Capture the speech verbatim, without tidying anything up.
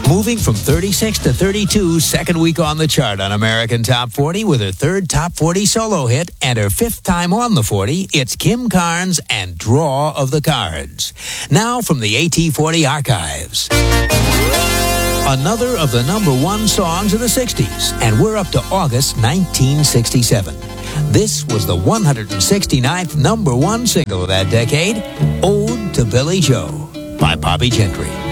Moving from thirty-six to thirty-two, second week on the chart on American Top forty with her third Top forty solo hit and her fifth time on the forty, it's Kim Carnes and Draw of the Cards. Now from the A T forty archives. Another of the number one songs of the sixties, and we're up to August nineteen sixty-seven. This was the one hundred sixty-ninth number one single of that decade, Ode to Billy Joe by Bobby Gentry.